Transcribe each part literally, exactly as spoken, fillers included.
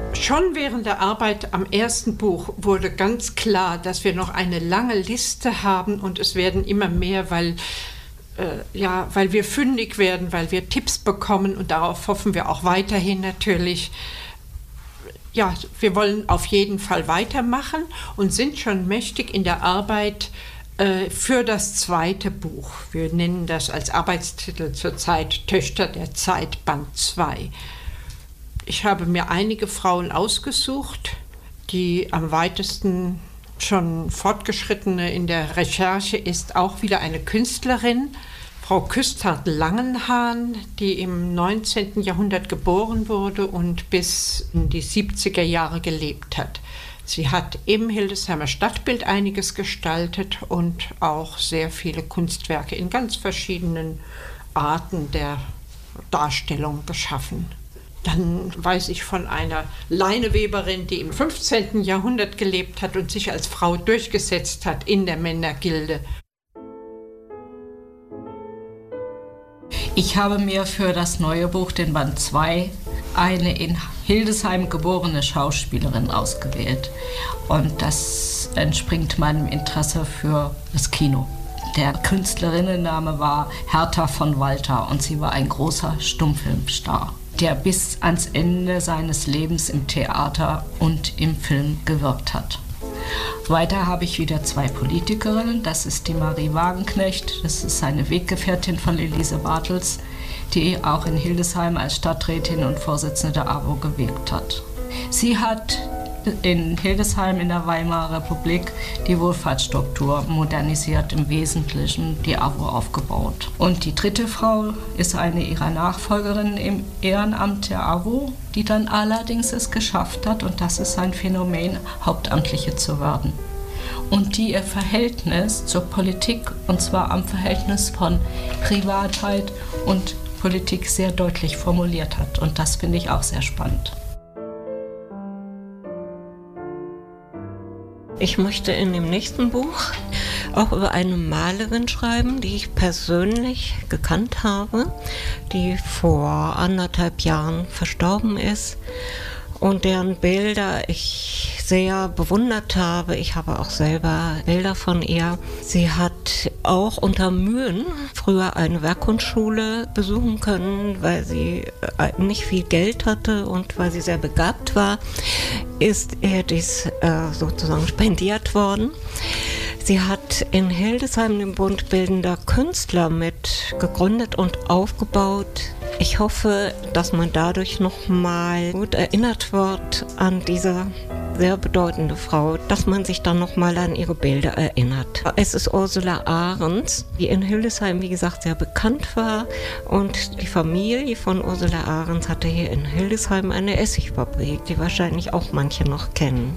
Schon während der Arbeit am ersten Buch wurde ganz klar, dass wir noch eine lange Liste haben und es werden immer mehr, weil, äh, ja, weil wir fündig werden, weil wir Tipps bekommen und darauf hoffen wir auch weiterhin natürlich. Ja, wir wollen auf jeden Fall weitermachen und sind schon mächtig in der Arbeit äh, für das zweite Buch. Wir nennen das als Arbeitstitel zurzeit Töchter der Zeit Band zwei. Ich habe mir einige Frauen ausgesucht, die am weitesten schon fortgeschrittene in der Recherche ist, auch wieder eine Künstlerin, Frau Küsthardt-Langenhahn, die im neunzehnten Jahrhundert geboren wurde und bis in die siebziger Jahre gelebt hat. Sie hat im Hildesheimer Stadtbild einiges gestaltet und auch sehr viele Kunstwerke in ganz verschiedenen Arten der Darstellung geschaffen. Dann weiß ich von einer Leineweberin, die im fünfzehnten Jahrhundert gelebt hat und sich als Frau durchgesetzt hat in der Männergilde. Ich habe mir für das neue Buch, den Band zwei, eine in Hildesheim geborene Schauspielerin ausgewählt. Und das entspringt meinem Interesse für das Kino. Der Künstlerinnenname war Hertha von Walter und sie war ein großer Stummfilmstar, der bis ans Ende seines Lebens im Theater und im Film gewirkt hat. Weiter habe ich wieder zwei Politikerinnen. Das ist die Marie Wagenknecht, das ist eine Weggefährtin von Elise Bartels, die auch in Hildesheim als Stadträtin und Vorsitzende der A W O gewirkt hat. Sie hat in Hildesheim in der Weimarer Republik die Wohlfahrtsstruktur modernisiert, im Wesentlichen die A W O aufgebaut. Und die dritte Frau ist eine ihrer Nachfolgerinnen im Ehrenamt der A W O, die dann allerdings es geschafft hat, und das ist ein Phänomen, Hauptamtliche zu werden. Und die ihr Verhältnis zur Politik, und zwar am Verhältnis von Privatheit und Politik, sehr deutlich formuliert hat. Und das finde ich auch sehr spannend. Ich möchte in dem nächsten Buch auch über eine Malerin schreiben, die ich persönlich gekannt habe, die vor anderthalb Jahren verstorben ist und deren Bilder ich sehr bewundert habe. Ich habe auch selber Bilder von ihr. Sie hat auch unter Mühen früher eine Werkkunstschule besuchen können, weil sie nicht viel Geld hatte und weil sie sehr begabt war, ist ihr dies äh, sozusagen spendiert worden. Sie hat in Hildesheim den Bund Bildender Künstler mit gegründet und aufgebaut. Ich hoffe, dass man dadurch nochmal gut erinnert wird an diese sehr bedeutende Frau, dass man sich dann nochmal an ihre Bilder erinnert. Es ist Ursula Ahrens, die in Hildesheim, wie gesagt, sehr bekannt war. Und die Familie von Ursula Ahrens hatte hier in Hildesheim eine Essigfabrik, die wahrscheinlich auch manche noch kennen.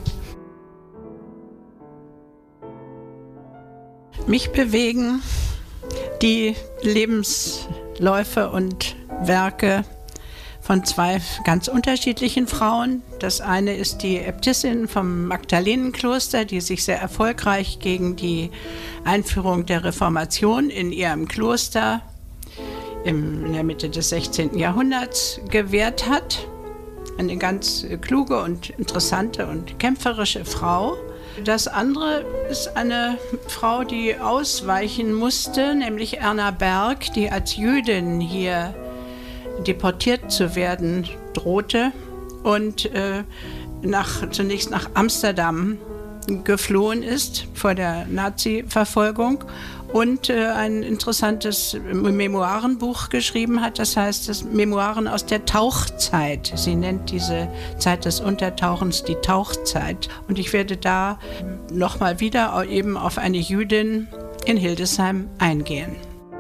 Mich bewegen die Lebensläufe und Werke von zwei ganz unterschiedlichen Frauen. Das eine ist die Äbtissin vom Magdalenenkloster, die sich sehr erfolgreich gegen die Einführung der Reformation in ihrem Kloster in der Mitte des sechzehnten Jahrhunderts gewehrt hat. Eine ganz kluge und interessante und kämpferische Frau. Das andere ist eine Frau, die ausweichen musste, nämlich Erna Berg, die als Jüdin hier deportiert zu werden drohte und äh, nach, zunächst nach Amsterdam geflohen ist vor der Nazi-Verfolgung und äh, ein interessantes Memoirenbuch geschrieben hat, das heißt das Memoiren aus der Tauchzeit. Sie nennt diese Zeit des Untertauchens die Tauchzeit. Und ich werde da nochmal wieder eben auf eine Jüdin in Hildesheim eingehen.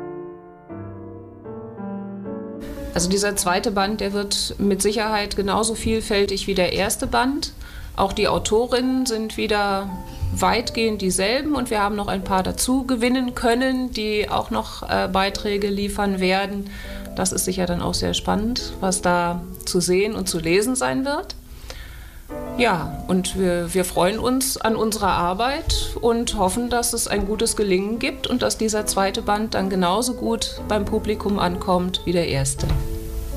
Also dieser zweite Band, der wird mit Sicherheit genauso vielfältig wie der erste Band. Auch die Autorinnen sind wieder weitgehend dieselben und wir haben noch ein paar dazu gewinnen können, die auch noch äh, Beiträge liefern werden. Das ist sicher dann auch sehr spannend, was da zu sehen und zu lesen sein wird. Ja, und wir, wir freuen uns an unserer Arbeit und hoffen, dass es ein gutes Gelingen gibt und dass dieser zweite Band dann genauso gut beim Publikum ankommt wie der erste.